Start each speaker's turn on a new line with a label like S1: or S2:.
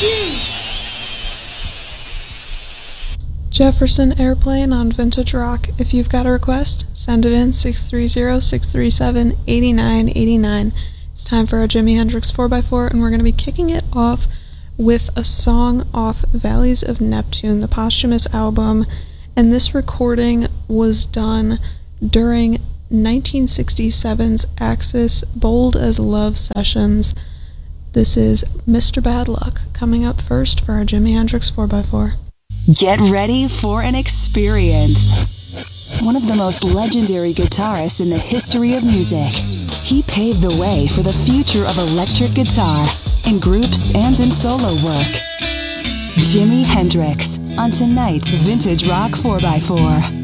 S1: Jefferson Airplane on Vintage Rock. If you've got a request, send it in 630-637-8989. It's time for our Jimi Hendrix 4x4, and we're going to be kicking it off with a song off Valleys of Neptune, the posthumous album, and this recording was done during 1967's Axis Bold as Love sessions. This is Mr. Bad Luck coming up first for our Jimi Hendrix 4x4.
S2: Get ready for an experience. One of the most legendary guitarists in the history of music. He paved the way for the future of electric guitar in groups and in solo work. Jimi Hendrix on tonight's Vintage Rock 4x4.